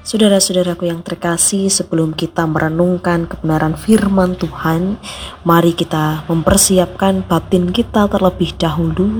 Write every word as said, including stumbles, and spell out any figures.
Saudara-saudaraku yang terkasih, sebelum kita merenungkan kebenaran firman Tuhan, mari kita mempersiapkan batin kita terlebih dahulu